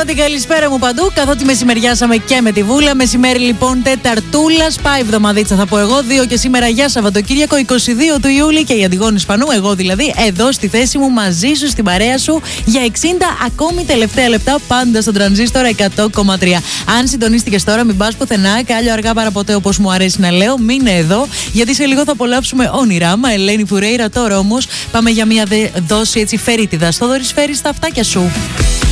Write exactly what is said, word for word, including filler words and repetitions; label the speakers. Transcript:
Speaker 1: στέλνω την καλησπέρα μου παντού, καθότι μεσημεριάσαμε και με τη Βούλα. Μεσημέρι λοιπόν Τεταρτούλα, πάει εβδομαδίτσα θα πω εγώ, δύο και σήμερα για Σαββατοκύριακο, είκοσι δύο του Ιούλη, και η Αντιγόνη Σπανού, εγώ δηλαδή, εδώ στη θέση μου μαζί σου, στην παρέα σου, για εξήντα ακόμη τελευταία λεπτά, πάντα στον Τρανζίστορ εκατό κόμμα τρία. Αν συντονίστηκες τώρα, μην πας πουθενά, και άλλο αργά παρά ποτέ, όπως μου αρέσει να λέω, μείνε εδώ, γιατί σε λίγο θα απολαύσουμε όνειρά μα, Ελένη Φουρέιρα. Τώρα όμως πάμε για μια δόση έτσι φερίτιδα. Στο Δωρής φέρει στα αυτάκια σου.